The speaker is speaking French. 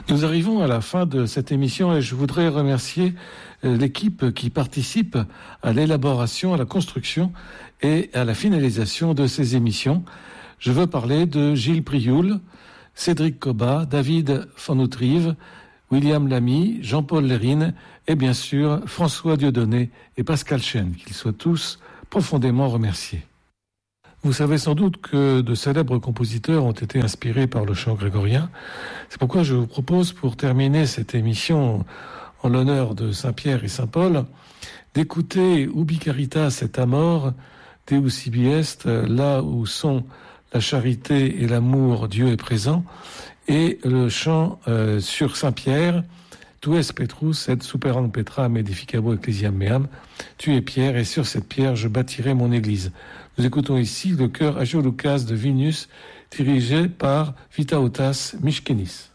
Nous arrivons à la fin de cette émission et je voudrais remercier l'équipe qui participe à l'élaboration, à la construction et à la finalisation de ces émissions. Je veux parler de Gilles Prioul, Cédric Cobat, David Van Outrive, William Lamy, Jean-Paul Lérine et bien sûr François Dieudonné et Pascal Chen, qu'ils soient tous profondément remerciés. Vous savez sans doute que de célèbres compositeurs ont été inspirés par le chant grégorien. C'est pourquoi je vous propose, pour terminer cette émission en l'honneur de Saint-Pierre et Saint-Paul, d'écouter Ubi Caritas et Amor, Deus ibi est, là où sont la charité et l'amour, Dieu est présent, et le chant sur Saint-Pierre, Tu es Petrus et superam Petram edificabo ecclesiam meam, tu es Pierre et sur cette pierre je bâtirai mon église. Nous écoutons ici le chœur Agio Lucas de Vilnius, dirigé par Vytautas Miškinis.